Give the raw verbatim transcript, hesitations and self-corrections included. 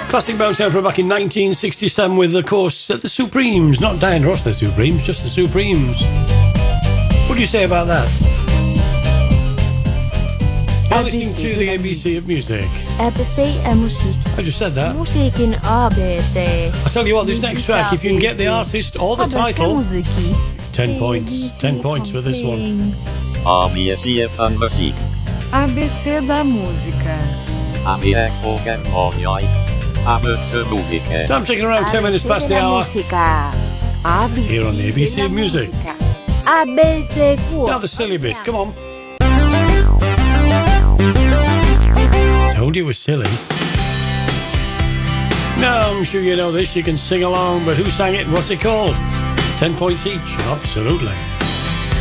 Classic bounce out from back in nineteen sixty-seven with, of course, the Supremes. Not Diana Ross, the Supremes, just the Supremes. What do you say about that? You're listening to the A B C of music. A B C er musik. I just said that. Musiken A B C. I tell you what, this next track, if you can get the artist or the title, ten points. ten points for this one. A B C van muziek. A B C da música. A B C van muziek. A B C música. Time taking around ten minutes past the hour. Here on the A B C of music. A B C. Now the silly bit, come on. Told you it was silly. Now, I'm sure you know this, you can sing along, but who sang it and what's it called? Ten points each, absolutely.